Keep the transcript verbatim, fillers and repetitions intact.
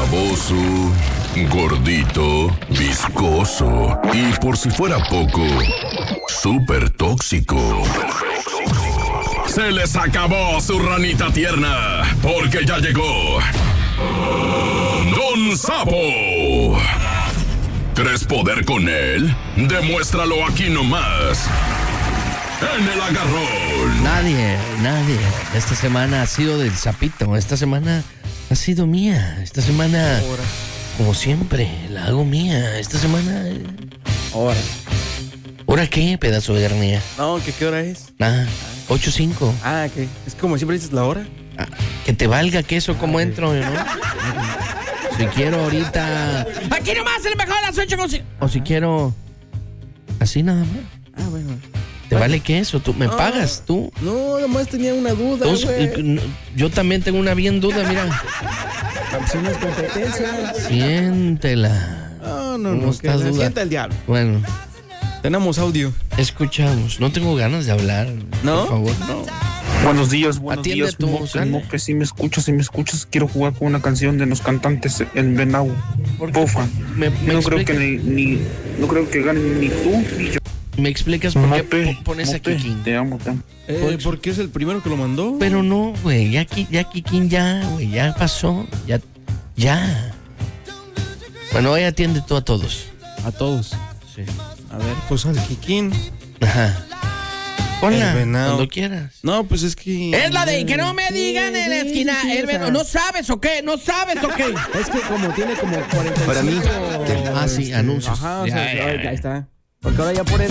baboso, gordito, viscoso y por si fuera poco, súper tóxico. Se les acabó su ranita tierna, porque ya llegó Don Sapo. ¿Quieres poder con él? Demuéstralo aquí nomás, en El Agarrón. Nadie, nadie. Esta semana ha sido del Sapito. Esta semana ha sido mía. Esta semana, Ahora. como siempre, la hago mía. Esta semana... Ahora. ¿Hora qué, pedazo de hernia? No, ¿qué, qué hora es? Ah, ocho cinco. Ah, ¿qué? Es como siempre dices la hora. Ah, que te valga queso como entro, ¿no? Si quiero ahorita... Aquí nomás el mejor a las ocho. O si, o si quiero... Así nada más. Ah, bueno. ¿Te vale queso? ¿Tú me No, pagas? ¿Tú? No, nomás tenía una duda, Tú, güey. yo también tengo una bien duda, mira. Si no es competencia. Siéntela. No, no, ¿Cómo no. estás, Que se duda? sienta el diablo. Bueno, Tenemos audio. escuchamos. No tengo ganas de hablar. ¿No? Por favor. No. Buenos días, buenos Atiende días, tú, Mope, sale. Mope, si me escuchas, si me escuchas, quiero jugar con una canción de los cantantes en Venau. ¿Por qué? Pofa. Me, me No creo que explicas- ni, ni, no creo que ganen ni tú ni yo. ¿Me explicas por qué Mope, po- pones a Mope, Kikín? te amo, te amo. Eh, porque es el primero que lo mandó. Pero no, güey, ya, Ki- ya Kikín ya, güey, ya pasó, ya, ya. Bueno, ahí atiende tú a todos. A todos. Sí. A ver, pues al Kikín. Ajá. Ponla, El venado. cuando quieras. No, pues es que... Es la de que no me digan en la esquina, Sí, sí, el o sea, venado. ¿No sabes o qué? ¿No sabes o qué? Es que como tiene como cuarenta y cinco... Para mí. Ah, sí, anuncios. Ajá, o Ya, sea, ya, ya, ya. ya está. Porque ahora ya pone